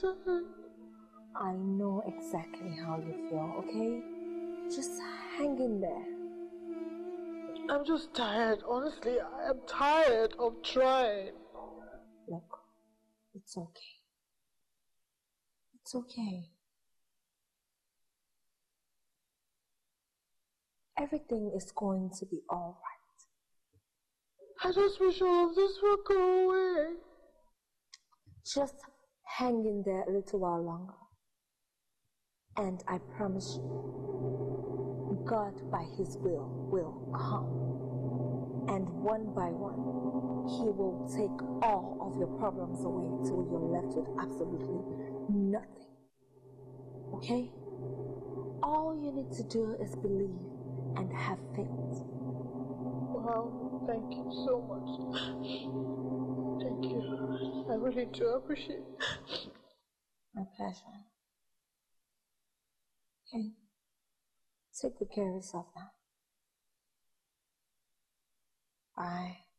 I know exactly how you feel, okay? Just hang in there. I'm just tired. Honestly, I am tired of trying. Look, it's okay. It's okay. Everything is going to be alright. I just wish all of this would go away. Just hang in there a little while longer. And I promise you, God by His will come. And one by one, He will take all of your problems away till you're left with absolutely nothing. Okay? All you need to do is believe and have faith. Wow, thank you so much. Thank you. I really do appreciate it. My pleasure. Okay. Take good care of yourself now. Bye.